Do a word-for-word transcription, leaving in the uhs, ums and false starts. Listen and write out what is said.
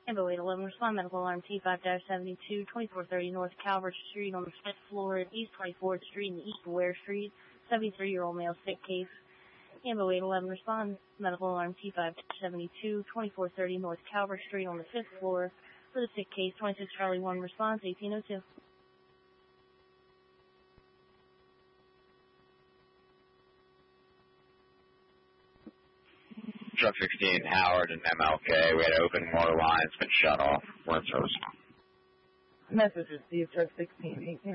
Ambo eight eleven, respond medical alarm T five seventy-two, twenty-four thirty North Calvert Street on the fifth floor at East twenty-fourth Street and East Ware Street, seventy-three-year-old male sick case. Ambo eight eleven, respond medical alarm T five seventy-two, twenty-four thirty North Calvert Street on the fifth floor for the sick case, twenty-six Charlie one, response eighteen oh two. Truck sixteen, Howard and M L K. We had open water lines, been shut off. We're in service. Message received, truck sixteen, eighteen.